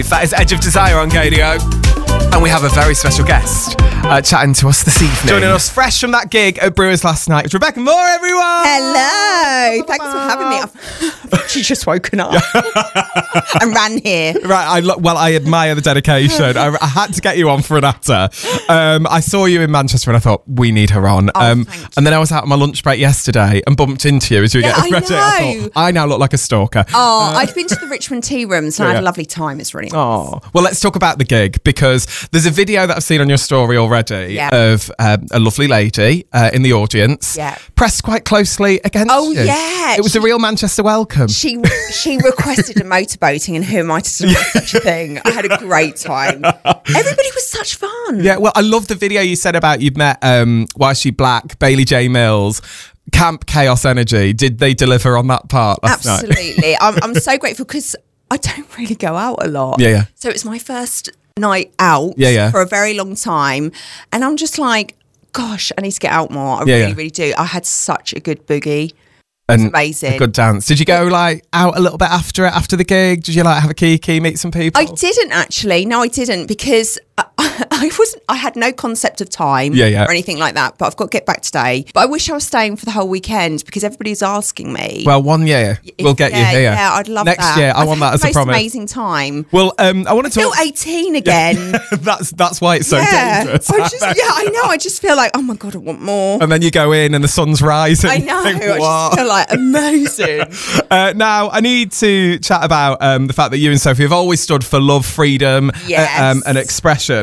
That is Edge of Desire on Gadio. And we have a very special guest chatting to us this evening. Joining us fresh from that gig at Brewers last night. It's Rebecca Moore, everyone! Hello! Thanks for having me. I've actually just woken up and ran here. Right, I admire the dedication. I had to get you on for an actor. I saw you in Manchester and I thought, we need her on. And then I was out on my lunch break yesterday and bumped into you as you were getting ready. I thought, I now look like a stalker. I'd been to the Richmond Tea Rooms and I had a lovely time. It's really nice. Well, let's talk about the gig, because there's a video that I've seen on your story already of a lovely lady in the audience, pressed quite closely against you. Yeah. It was a real Manchester welcome. She requested a motorboating, and who am I to deny such a thing? I had a great time. Everybody was such fun. Yeah, well, I love the video you said about you'd met Why Is She Black, Bailey J. Mills, Camp Chaos Energy. Did they deliver on that part last night? Absolutely. I'm so grateful because I don't really go out a lot. Yeah. So it's my first night out for a very long time. And I'm just like, gosh, I need to get out more. I really do. I had such a good boogie. And amazing. A good dance. Did you go out a little bit after the gig? Did you have a kiki, meet some people? I didn't actually. No, I didn't, because I had no concept of time or anything like that. But I've got to get back today. But I wish I was staying for the whole weekend, because everybody's asking me. Well, 1 year we'll get you here. Yeah, I'd love next that. year. I want that as a promise. Amazing time. Well, I want to talk. I feel 18 again. that's why it's so dangerous. I know. I just feel like, oh my God, I want more. And then you go in and the sun's rising. I know. I just feel like amazing. Now, I need to chat about the fact that you and Sophie have always stood for love, freedom, and expression.